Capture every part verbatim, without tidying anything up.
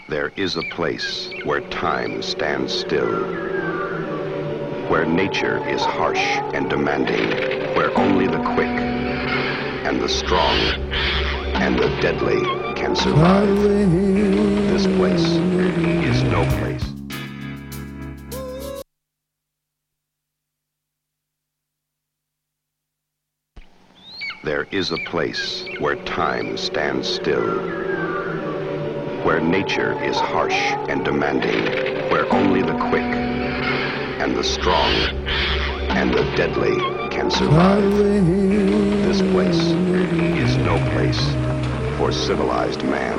There is a place where time stands still, where nature is harsh and demanding, where only the quick and the strong and the deadly can survive. This place is no place. There is a place where time stands still, where nature is harsh and demanding, where only the quick and the strong and the deadly can survive. This place is no place for civilized man.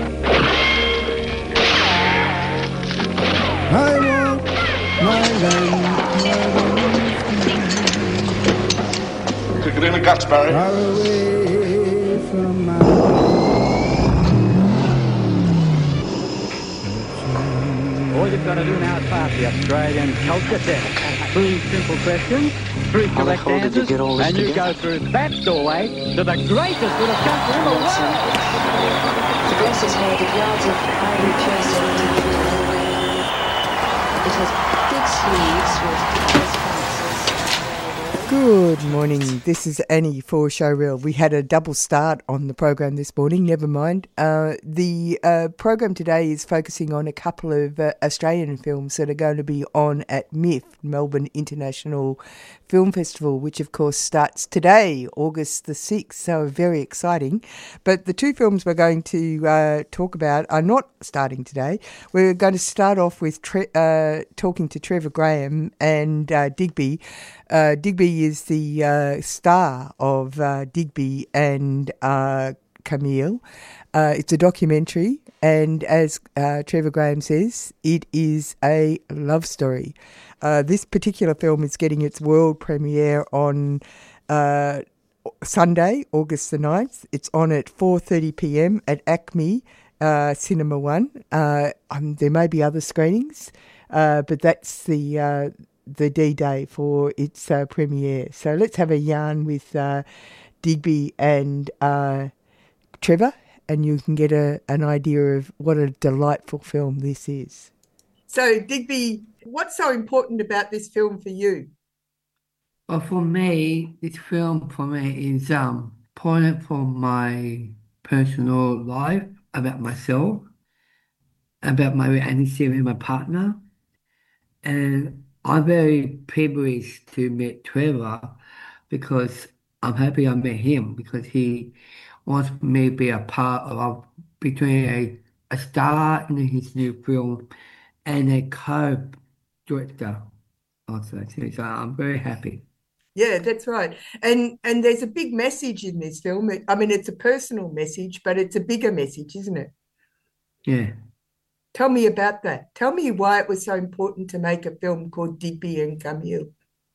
I want my land. Kick it in the guts, Barry. Far away from my All you've got to do now is pass the Australian culture test. Three simple questions, three How the correct hell did you answers, get all this and you together? go through that doorway to the greatest little country in the world. The glass is made of yards of ivory chestnut. It has big sleeves with glass fancies. Good morning. This is Annie for Showreel. We had a double start on the program this morning. Never mind. Uh, the uh, program today is focusing on a couple of uh, Australian films that are going to be on at M I F, Melbourne International Film Festival, which of course starts today, August the sixth. So very exciting. But the two films we're going to uh, talk about are not starting today. We're going to start off with tre- uh, talking to Trevor Graham and uh, Digby. Uh, Digby is the uh, star of uh, Digby and uh, Camille. Uh, it's a documentary, and as uh, Trevor Graham says, it is a love story. Uh, this particular film is getting its world premiere on uh, Sunday, August the ninth. It's on at four thirty p.m. at Acme uh, Cinema One. Uh, um, there may be other screenings, uh, but that's the... Uh, the D-Day for its uh, premiere. So let's have a yarn with uh, Digby and uh, Trevor, and you can get a, an idea of what a delightful film this is. So, Digby, what's so important about this film for you? Well, for me, this film for me is um important for my personal life, about myself, about my relationship with my partner, and I'm very privileged to meet Trevor because I'm happy I met him because he wants me to be a part of between a, a star in his new film and a co-director also too. So I'm very happy. Yeah, that's right. And and there's a big message in this film. I mean, it's a personal message, but it's a bigger message, isn't it? Yeah. Tell me about that. Tell me why it was so important to make a film called Digby and Camille.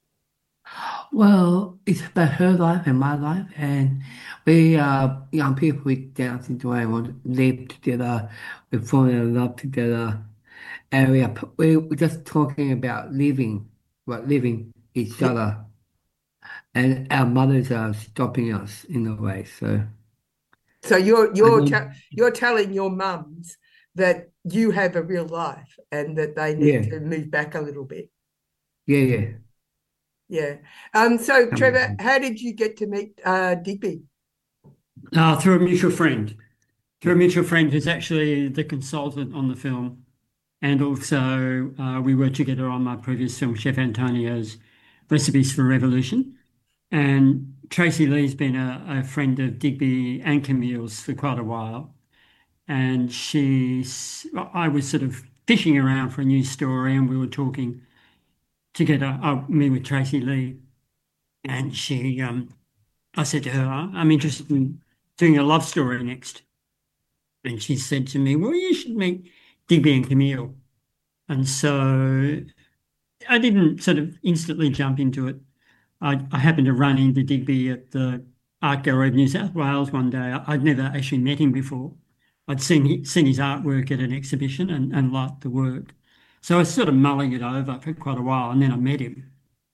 Well, it's about her life and my life, and we are young people with Down syndrome and want to live together, we're falling in love together, and we are, we- we're just talking about living, well, living each Yeah. other, and our mothers are stopping us in a way. So So you're I you're te- don't, you're telling your mums that you have a real life and that they need yeah, to move back a little bit. yeah, yeah. Yeah. Um. So Trevor, Um, how did you get to meet uh, Digby? Uh, through a mutual friend, through yeah, a mutual friend who's actually the consultant on the film. And also, uh, we worked together on my previous film, Chef Antonio's Recipes for Revolution. And Tracy Lee's been a, a friend of Digby and Camille's for quite a while. And she's, I was sort of fishing around for a new story, and we were talking together, uh, me with Tracy Lee. And she, um, I said to her, I'm interested in doing a love story next. And she said to me, well, you should meet Digby and Camille. And so I didn't sort of instantly jump into it. I, I happened to run into Digby at the Art Gallery of New South Wales one day. I- I'd never actually met him before. I'd seen hi- seen his artwork at an exhibition and, and liked the work. So I was sort of mulling it over for quite a while, and then I met him.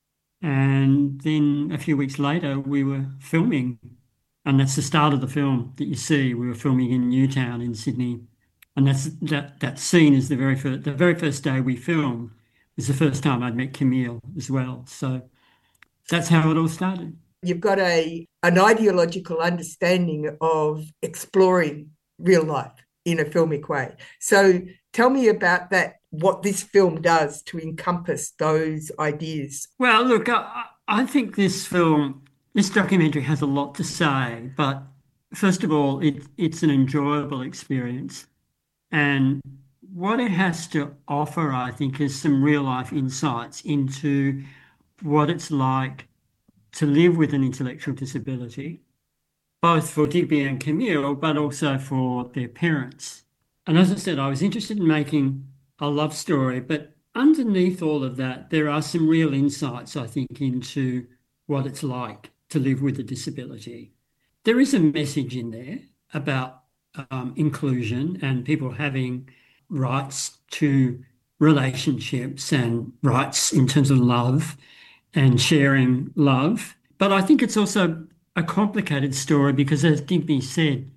And then a few weeks later, we were filming, and that's the start of the film that you see. We were filming in Newtown in Sydney, And that's that that scene is the very first the very first day we filmed was the first time I'd met Camille as well. So that's how it all started. You've got a an ideological understanding of exploring real life in a filmic way. So tell me about that, what this film does to encompass those ideas. Well, look, I, I think this film, this documentary has a lot to say, but first of all, it, it's an enjoyable experience. And what it has to offer, I think, is some real life insights into what it's like to live with an intellectual disability, both for Digby and Camille, but also for their parents. And as I said, I was interested in making a love story, but underneath all of that, there are some real insights, I think, into what it's like to live with a disability. There is a message in there about um, inclusion and people having rights to relationships and rights in terms of love and sharing love. But I think it's also a complicated story because, as Digby said,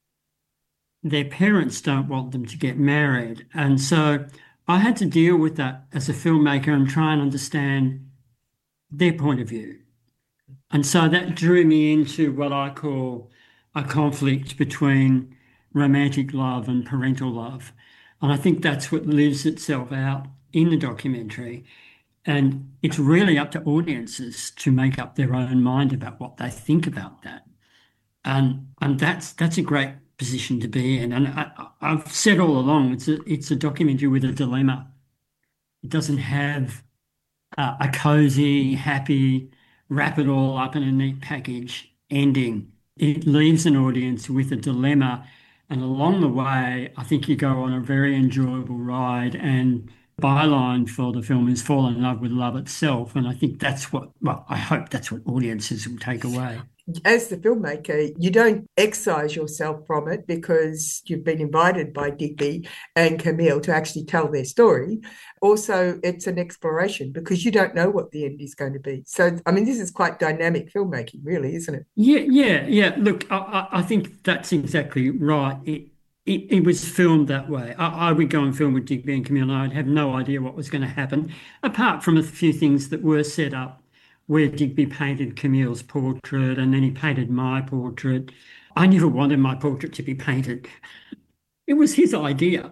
their parents don't want them to get married. And so I had to deal with that as a filmmaker and try and understand their point of view. And so that drew me into what I call a conflict between romantic love and parental love. And I think that's what lives itself out in the documentary. And it's really up to audiences to make up their own mind about what they think about that. And and that's that's a great position to be in. And I, I've said all along, it's a it's a documentary with a dilemma. It doesn't have uh, a cozy, happy, wrap it all up in a neat package ending. It leaves an audience with a dilemma. And along the way, I think you go on a very enjoyable ride. And byline for the film is fall in love with love itself. And I think that's what, well, I hope that's what audiences will take away. As the filmmaker, you don't excise yourself from it because you've been invited by Digby and Camille to actually tell their story. Also, it's an exploration because you don't know what the end is going to be. So, I mean, this is quite dynamic filmmaking, really, isn't it? Yeah, yeah, yeah. Look, I, I think that's exactly right. It, it, it was filmed that way. I, I would go and film with Digby and Camille and I'd have no idea what was going to happen, apart from a few things that were set up where Digby painted Camille's portrait and then he painted my portrait. I never wanted my portrait to be painted. It was his idea.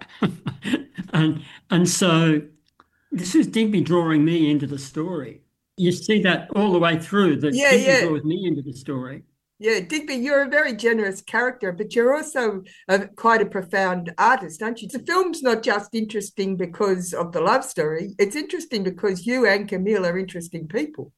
and and so this is Digby drawing me into the story. You see that all the way through, that Yeah, Digby yeah. draws me into the story. Yeah, Digby, you're a very generous character, but you're also a, quite a profound artist, aren't you? The film's not just interesting because of the love story. It's interesting because you and Camille are interesting people.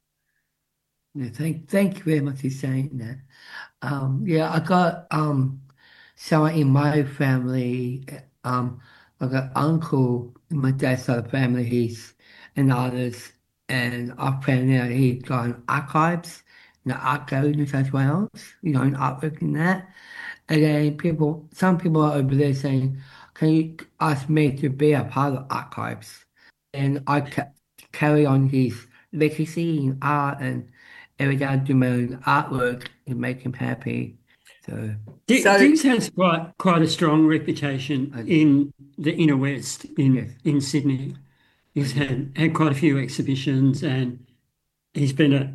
Yeah, thank, thank you very much for saying that. Um, yeah, I got um, someone in my family. Um, I got uncle in my dad's side of the family. He's an artist, and I found out he's got an archives in the art gallery in New South Wales. You know, in artwork in that. And then people, some people are over there saying, "Can you ask me to be a part of the archives?" And I ca- carry on his legacy in art and every day I do my own artwork and make him happy. So, Dig- So- Diggs has quite quite a strong reputation in the inner west in Yes. in Sydney. He's had had quite a few exhibitions and he's been a,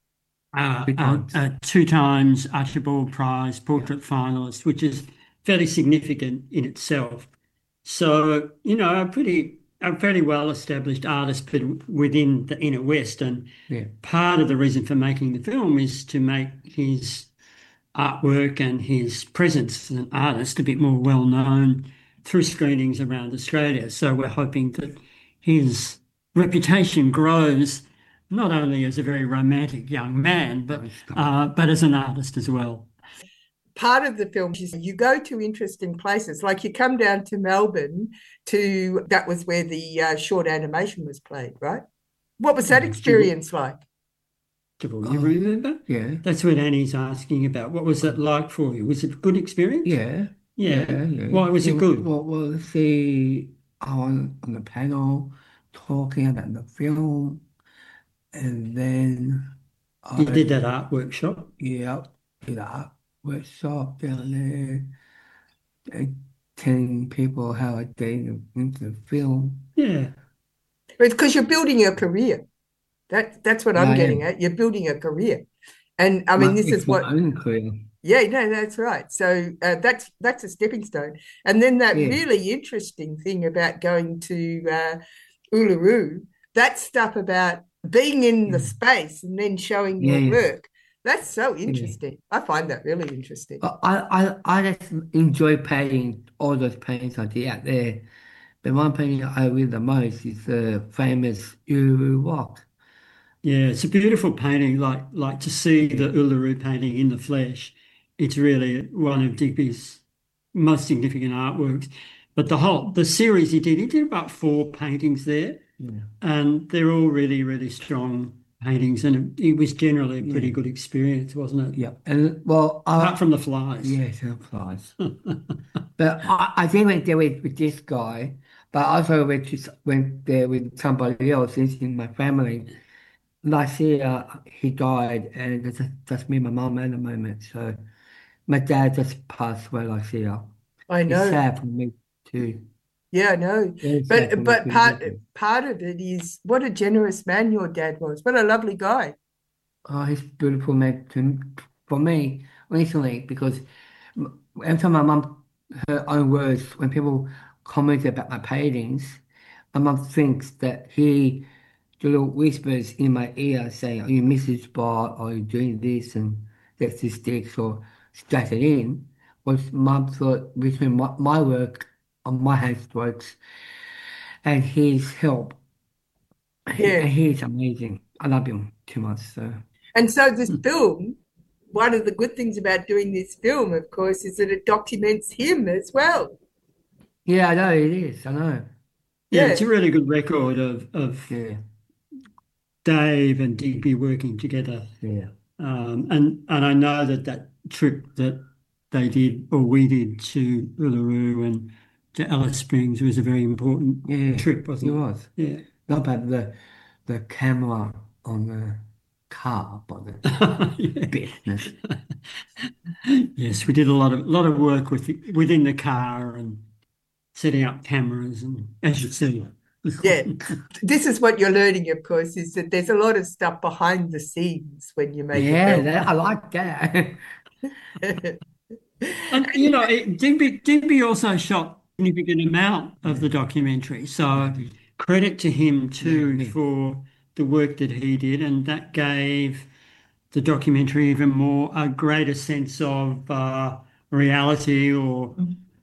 a, Two a, times. a two times Archibald Prize portrait finalist, which is fairly significant in itself. So, you know, a pretty a fairly well established artist, but within the inner west. And yeah, part of the reason for making the film is to make his artwork and his presence as an artist a bit more well known through screenings around Australia. So we're hoping that his reputation grows not only as a very romantic young man, but uh, but as an artist as well. Part of the film is you go to interesting places, like you come down to Melbourne to, that was where the uh, short animation was played, right? What was that Yeah, experience like? You Oh. remember? yeah, That's what Annie's asking about. What was that like for you? Was it a good experience? yeah, Yeah. yeah, yeah. Why was it good? Well, well, see, on on the panel talking about the film, and then You I did that art workshop. yeah, did a workshop down there. And telling people how I get into film. Yeah. It's because you're building your career. That that's what I'm I getting am. at. You're building a career, and I My, mean, this it's is my what. own career. Yeah, no, that's right. So uh, that's that's a stepping stone, and then that Yeah. really interesting thing about going to uh, Uluru, that stuff about being in the Yeah. space and then showing Yeah, your yeah. work. That's so Yeah. interesting. I find that really interesting. But I, I, I just enjoy painting all those paintings I did out there. But one painting I read the most is the famous Uru Rock. Yeah, it's a beautiful painting. Like like to see the Uluru painting in the flesh. It's really one of Digby's most significant artworks. But the whole the series he did, he did about four paintings there, Yeah. and they're all really really strong paintings. And it, it was generally a pretty Yeah. good experience, wasn't it? Yeah. And well, Apart I, from the flies. yes, it applies. But I, I did went there with, with this guy, but I also went to, s- went there with somebody else in my family. Last year he died, and it's just, just me and my mum at the moment. So my dad just passed away last year. I It's know. sad for me too. Yeah, I know. Very sad for But me but to part listen. part of it is what a generous man your dad was. What a lovely guy. Oh, he's beautiful man to, for me recently because m- every time my mum her own words when people comment about my paintings, my mum thinks that he the little whispers in my ear saying, "Are you missing this spot? Are you doing this?" and that's the sticks or stack it in. Was mum thought between my, my work on my handstrokes and his help. He, Yeah. he's amazing. I love him too much. So And so this film, one of the good things about doing this film, of course, is that it documents him as well. yeah, I know it is. I know. Yeah, Yeah. it's a really good record of of Yeah, Dave and Digby working together. yeah, Um, and and I know that that trip that they did or we did to Uluru and to Alice Springs was a very important yeah. trip, He wasn't was. it? Not about the the camera on the car, but the Yeah. business. Yes, we did a lot of lot of work with the, within the car and setting up cameras and as you see. Yeah. This is what you're learning, of course, is that there's a lot of stuff behind the scenes when you make Yeah, a that, I like that. film. And you know, it, Digby Digby also shot a significant amount of the documentary. So credit to him too Yeah. for the work that he did, and that gave the documentary even more a greater sense of uh, reality or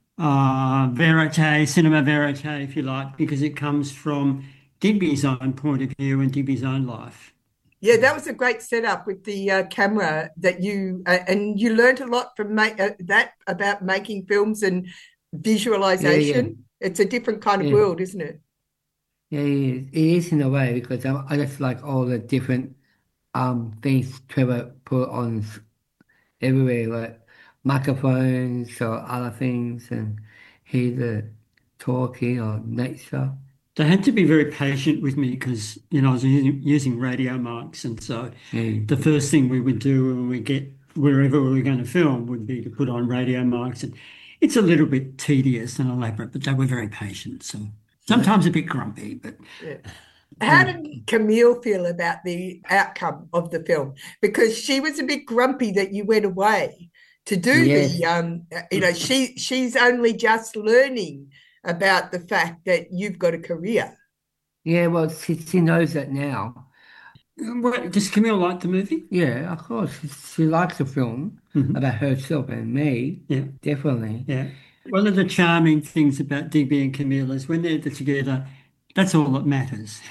uh, verite, cinema verite, if you like, because it comes from Digby's own point of view and Digby's own life. Yeah, that was a great setup with the uh, camera that you uh, and you learned a lot from make, uh, that about making films and Yeah, yeah, visualization. It's a different kind of yeah. world, isn't it? Yeah, it is. It is in a way because I, I just like all the different um things Trevor put on s- everywhere, like microphones or other things, and he's uh, talking or nature. They had to be very patient with me because, you know, I was using, using radio mics. And so Yeah, the first thing we would do when we get wherever we were going to film would be to put on radio mics. And it's a little bit tedious and elaborate, but they were very patient. So sometimes a bit grumpy, but Yeah. How did Camille feel about the outcome of the film? Because she was a bit grumpy that you went away to do yes, the um you know she she's only just learning about the fact that you've got a career. yeah. Well, she she knows that now. what, does Camille like the movie? Yeah, of course. She, she likes the film Mhm. about herself and me, Yeah, definitely. yeah. One of the charming things about Digby and Camille is when they're together, that's all that matters.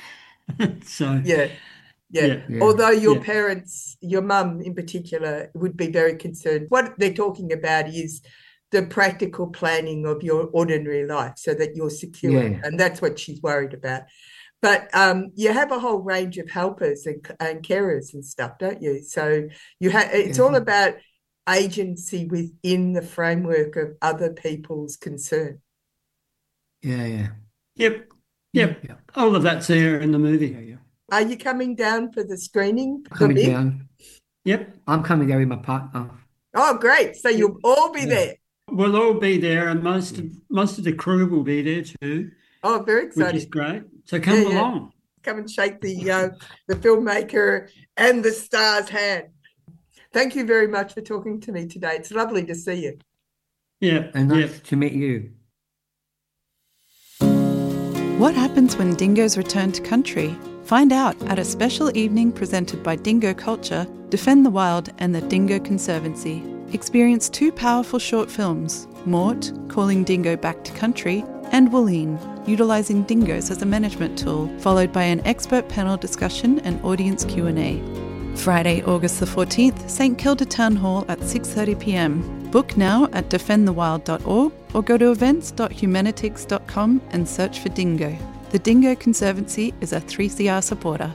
So, Yeah. Yeah. yeah, Yeah, Although your yeah. parents, your mum in particular, would be very concerned. What they're talking about is the practical planning of your ordinary life so that you're secure. yeah, And that's what she's worried about. But um, you have a whole range of helpers and, and carers and stuff, don't you? So you have it's yeah, all about agency within the framework of other people's concern. yeah, yeah, Yep, yep. yeah, All of that's there in the yeah, movie. yeah. Are you coming down for the screening for Coming Big? down. Yep. I'm coming there with my partner. Oh, great. So you'll all be Yeah. there. We'll all be there, and most of, most of the crew will be there too, Oh, very which is exciting. great. So come Yeah, yeah. along. Come and shake the uh, the filmmaker and the star's hand. Thank you very much for talking to me today. It's lovely to see you. Yeah, And yeah. nice to meet you. What happens when dingoes return to country? Find out at a special evening presented by Dingo Culture, Defend the Wild and the Dingo Conservancy. Experience two powerful short films, Mort, Calling Dingo Back to Country, and Wooleen, utilising dingoes as a management tool, followed by an expert panel discussion and audience Q and A. Friday, August the fourteenth, St Kilda Town Hall at six thirty p m. Book now at defend the wild dot org or go to events dot humanitix dot com and search for Dingo. The Dingo Conservancy is a three C R supporter.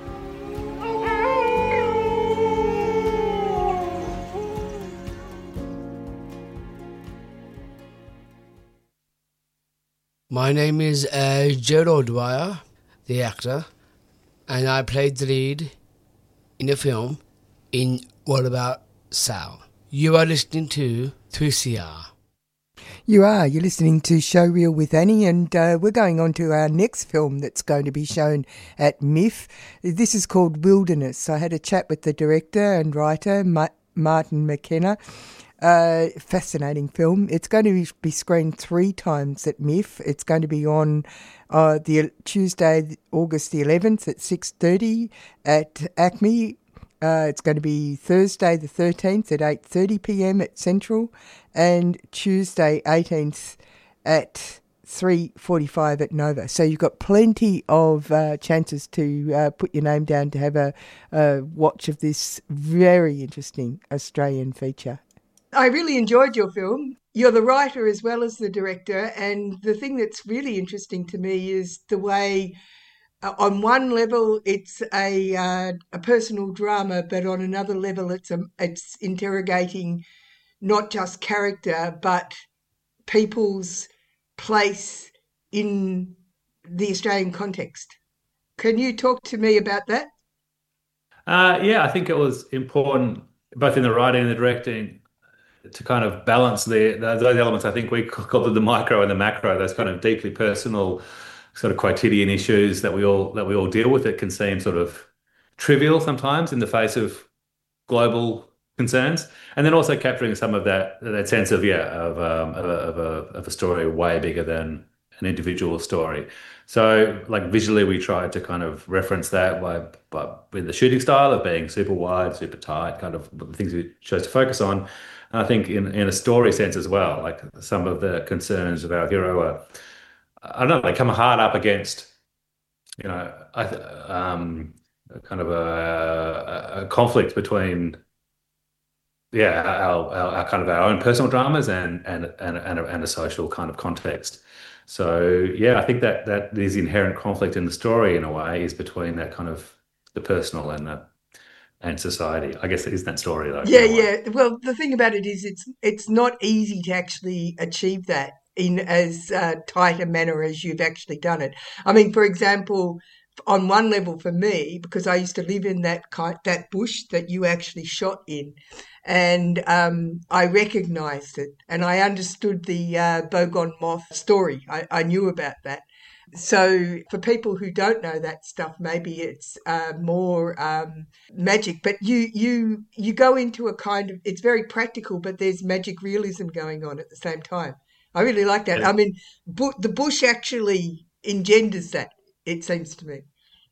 My name is uh, Gerald Dwyer, the actor, and I played the lead in a film in What About Sal. You are listening to three C R. You are. You're listening to Showreel with Annie, and uh, we're going on to our next film that's going to be shown at M I F. This is called Wilderness. I had a chat with the director and writer, Ma- Martin McKenna. Uh, fascinating film. It's going to be screened three times at M I F. It's going to be on uh, the Tuesday, August the eleventh at six thirty at Acme. Uh, it's going to be Thursday the thirteenth at eight thirty p m at Central, and Tuesday eighteenth at three forty-five at Nova. So you've got plenty of uh, chances to uh, put your name down to have a, a watch of this very interesting Australian feature. I really enjoyed your film. You're the writer as well as the director, and the thing that's really interesting to me is the way, uh, on one level, it's a uh, a personal drama, but on another level, it's a, it's interrogating not just character but people's place in the Australian context. Can you talk to me about that? Uh, yeah, I think it was important, both in the writing and the directing, to kind of balance the, the those elements. I think we call them the micro and the macro, those kind of deeply personal sort of quotidian issues that we all that we all deal with. It can seem sort of trivial sometimes in the face of global concerns, and then also capturing some of that that sense of yeah of um, of, a, of a of a story way bigger than an individual story. So like visually, we tried to kind of reference that by, by with the shooting style of being super wide, super tight, kind of the things we chose to focus on. And I think in, in a story sense as well, like some of the concerns of our hero are, I don't know, they come hard up against, you know, I th- um, kind of a, a conflict between, yeah, our, our, our kind of our own personal dramas and and and and a, and a social kind of context. So yeah, I think that that is inherent conflict in the story in a way is between that kind of the personal and the and society. I guess it is that story though. Yeah, yeah. Well, the thing about it is it's it's not easy to actually achieve that in as uh, tight a manner as you've actually done it. I mean, for example, on one level for me, because I used to live in that ki- that bush that you actually shot in, and um, I recognised it and I understood the uh, Bogon moth story. I, I knew about that. So for people who don't know that stuff, maybe it's uh, more um, magic. But you you you go into a kind of, it's very practical, but there's magic realism going on at the same time. I really like that. I mean, bu- the bush actually engenders that, it seems to me.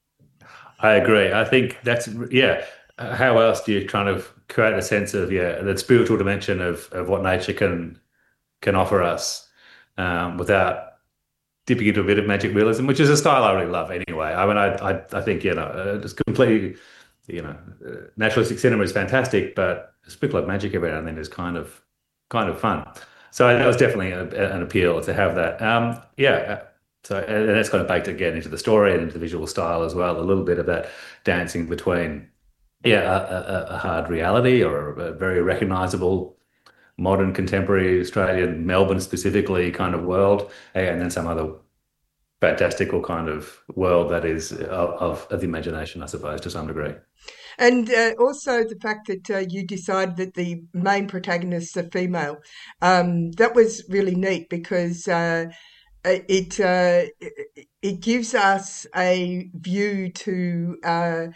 I agree. I think that's, yeah, how else do you try to create a sense of, yeah, the spiritual dimension of, of what nature can can offer us um, without dipping into a bit of magic realism, which is a style I really love anyway. I mean, I I, I think, you know, it's completely, you know, uh, naturalistic cinema is fantastic, but a sprinkle of magic every now and then is kind of kind of fun. So that was definitely a, an appeal to have that. Um, yeah, so and that's kind of baked again into the story and into the visual style as well. A little bit of that dancing between, yeah, a, a, a hard reality or a very recognisable modern contemporary Australian, Melbourne specifically kind of world, and then some other fantastical kind of world that is of, of, of the imagination, I suppose, to some degree. And uh, also the fact that uh, you decided that the main protagonists are female. Um, that was really neat because uh, it uh, it gives us a view to uh,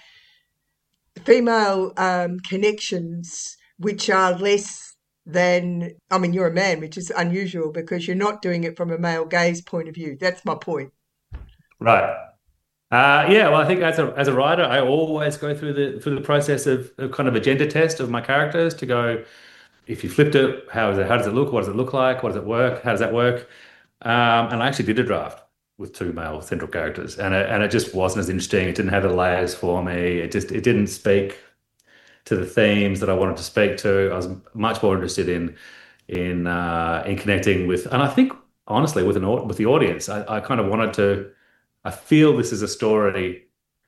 female um, connections which are less than, I mean, you're a man, which is unusual because you're not doing it from a male gaze point of view. That's my point. Right. Uh, yeah, well, I think as a as a writer, I always go through the through the process of, of kind of a gender test of my characters to go, if you flipped it, how is it? How does it look? What does it look like? What does it work? How does that work? Um, and I actually did a draft with two male central characters, and it, and it just wasn't as interesting. It didn't have the layers for me. It just it didn't speak to the themes that I wanted to speak to. I was much more interested in in uh, in connecting with, and I think honestly with an with the audience, I, I kind of wanted to. I feel this is a story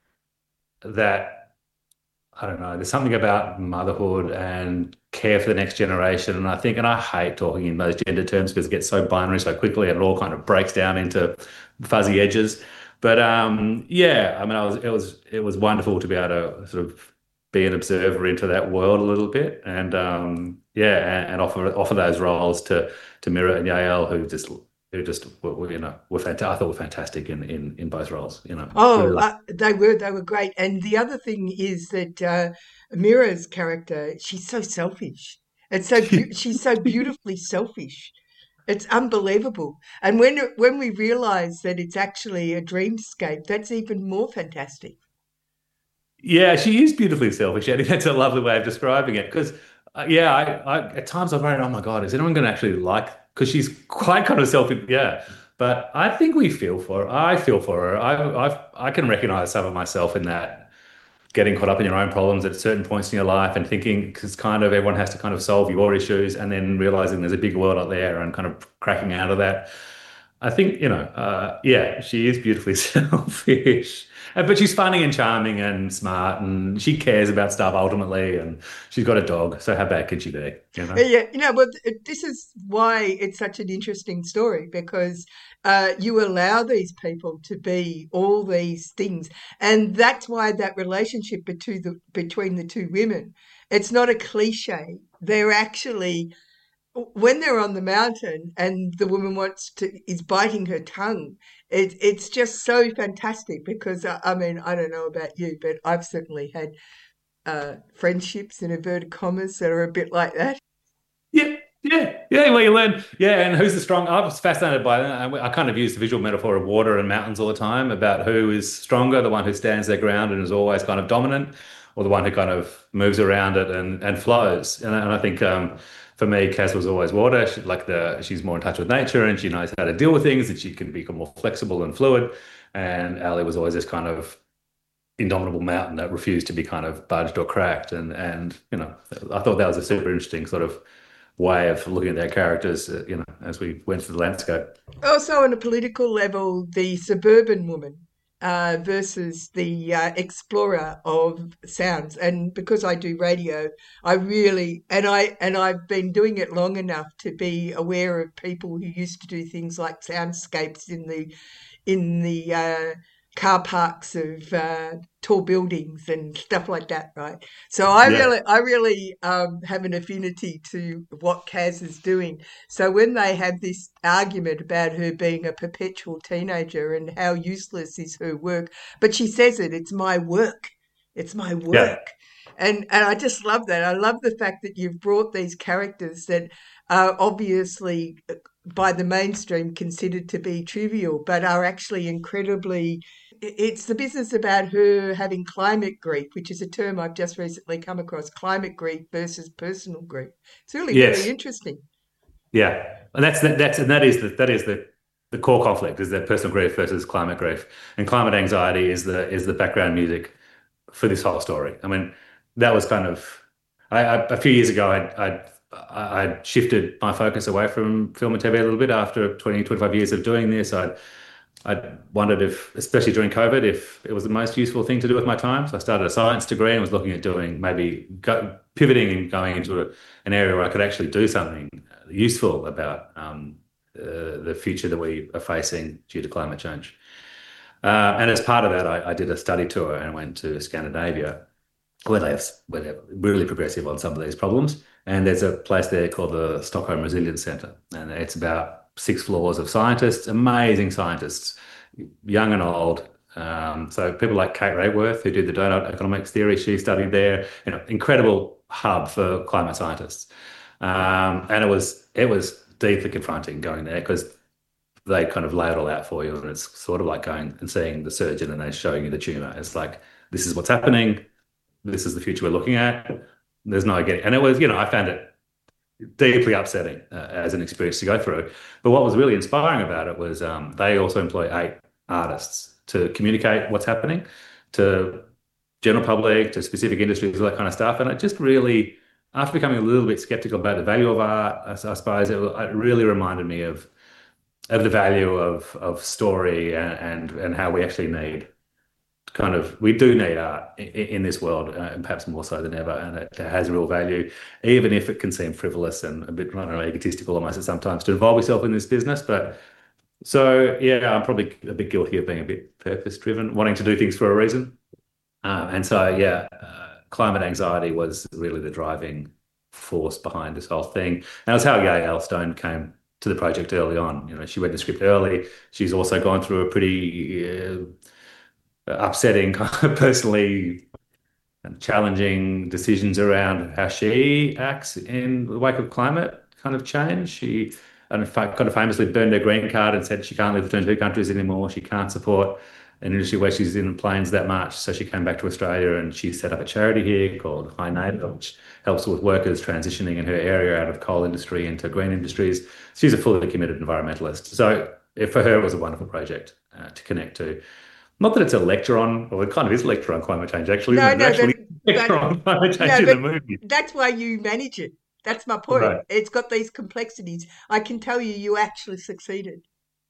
that, I don't know, there's something about motherhood and care for the next generation. And I think, and I hate talking in those gender terms because it gets so binary so quickly and it all kind of breaks down into fuzzy edges. But um, yeah, I mean, I was, it was, it was wonderful to be able to sort of be an observer into that world a little bit. And um, yeah, and, and offer, offer those roles to, to Mira and Yael, who just, who just were, you know, were fantastic. I thought were fantastic in, in, in both roles, you know. Oh, really. uh, they were, they were great. And the other thing is that uh, Mira's character, she's so selfish. It's so be- she's so beautifully selfish. It's unbelievable. And when when we realise that it's actually a dreamscape, that's even more fantastic. Yeah, she is beautifully selfish. I think that's a lovely way of describing it. Because uh, yeah, I, I at times I'm worried, oh my God, is anyone going to actually like? Because she's quite kind of selfish, yeah. But I think we feel for her. I feel for her. I I've, I can recognise some of myself in that, getting caught up in your own problems at certain points in your life and thinking, because kind of everyone has to kind of solve your issues, and then realising there's a big world out there and kind of cracking out of that. I think, you know, uh, yeah, she is beautifully selfish. But she's funny and charming and smart, and she cares about stuff ultimately, and she's got a dog, so how bad can she be? You know? Yeah, you know, but this is why it's such an interesting story, because uh, you allow these people to be all these things, and that's why that relationship between the between the two women, it's not a cliche. They're actually, when they're on the mountain and the woman wants to is biting her tongue, it, it's just so fantastic because, uh, I mean, I don't know about you, but I've certainly had uh, friendships in inverted commas that are a bit like that. Yeah, yeah, yeah, well, you learn, yeah, and who's the strong, I was fascinated by that. I kind of use the visual metaphor of water and mountains all the time about who is stronger, the one who stands their ground and is always kind of dominant, or the one who kind of moves around it and, and flows. And, and I think... Um, For me, Kaz was always water. She, like the, she's more in touch with nature and she knows how to deal with things and she can become more flexible and fluid. And Ali was always this kind of indomitable mountain that refused to be kind of budged or cracked. And, and you know, I thought that was a super interesting sort of way of looking at their characters, uh, you know, as we went through the landscape. Also, on a political level, the suburban woman uh, versus the uh, explorer of sounds. And because I do radio, I really, and I and I've been doing it long enough to be aware of people who used to do things like soundscapes in the in the uh, car parks of uh, tall buildings and stuff like that, right? So I Yeah. really, I really um, have an affinity to what Kaz is doing. So when they have this argument about her being a perpetual teenager and how useless is her work, but she says it, it's my work, it's my Yeah. work. And and I just love that. I love the fact that you've brought these characters that are obviously uh, by the mainstream considered to be trivial, but are actually incredibly. i- It's the business about her having climate grief, which is a term I've just recently come across: climate grief versus personal grief. It's really Yes. very interesting. Yeah. And that's that, that's and that is the that is the the core conflict is that personal grief versus climate grief. And climate anxiety is the is the background music for this whole story. I mean, that was kind of I, I, a few years ago I'd, I'd I'd shifted my focus away from film and T V a little bit after twenty, twenty-five years of doing this. I'd I wondered if, especially during COVID, if it was the most useful thing to do with my time. So I started a science degree and was looking at doing maybe go, pivoting and going into a, an area where I could actually do something useful about um, uh, the future that we are facing due to climate change. Uh, and as part of that, I, I did a study tour and went to Scandinavia, where they have, where they're really progressive on some of these problems. And there's a place there called the Stockholm Resilience Centre, and it's about six floors of scientists, amazing scientists, young and old. Um, so people like Kate Raworth, who did the donut economics theory, she studied there. You know, incredible hub for climate scientists. Um, and it was it was deeply confronting going there because they kind of lay it all out for you, and it's sort of like going and seeing the surgeon and they're showing you the tumor. It's like, this is what's happening. This is the future we're looking at. There's no getting, and it was, you know, I found it deeply upsetting uh, as an experience to go through. But what was really inspiring about it was um, they also employ eight artists to communicate what's happening to general public, to specific industries, all that kind of stuff. And it just really, after becoming a little bit skeptical about the value of art, I, I suppose it, it really reminded me of of the value of of story and and, and how we actually need kind of, we do need art in, in this world, uh, and perhaps more so than ever, and it has real value, even if it can seem frivolous and a bit, I don't know, egotistical almost at sometimes to involve yourself in this business. But so, yeah, I'm probably a bit guilty of being a bit purpose-driven, wanting to do things for a reason. Uh, and so, yeah, uh, climate anxiety was really the driving force behind this whole thing. And it was how Gaye Elstone came to the project early on. You know, she read the script early. She's also gone through a pretty uh, upsetting, kind of personally challenging decisions around how she acts in the wake of climate kind of change. She, in fact, kind of famously burned her green card and said she can't live between two countries anymore. She can't support an industry where she's in planes that much. So she came back to Australia and she set up a charity here called High Neighbour, which helps with workers transitioning in her area out of coal industry into green industries. She's a fully committed environmentalist. So for her, it was a wonderful project uh, to connect to. Not that it's a lecture on, well, it kind of is a lecture on climate change, actually. No, no, actually but, lecture but, on climate change no, in but the movie. That's why you manage it. That's my point. Right. It's got these complexities. I can tell you, you actually succeeded.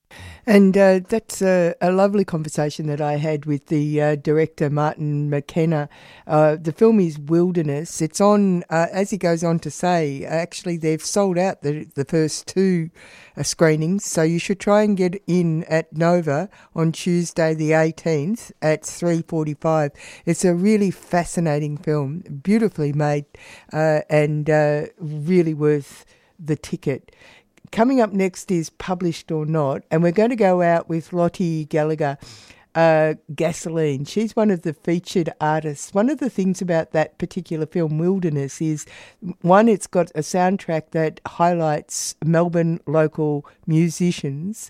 And uh, that's a, a lovely conversation that I had with the uh, director, Martin McKenna. Uh, the film is Wilderness. It's on, uh, as he goes on to say, actually they've sold out the, the first two uh, screenings, so you should try and get in at Nova on Tuesday the eighteenth at three forty-five. It's a really fascinating film, beautifully made, uh, and uh, really worth the ticket. Coming up next is Published or Not, and we're going to go out with Lottie Gallagher, uh, Gasoline. She's one of the featured artists. One of the things about that particular film, Wilderness, is, one, it's got a soundtrack that highlights Melbourne local musicians,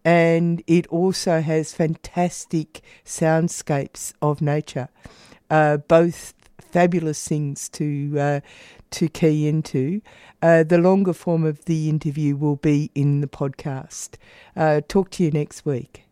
and it also has fantastic soundscapes of nature, uh, both fabulous things to uh, to key into. Uh, the longer form of the interview will be in the podcast. Uh, talk to you next week.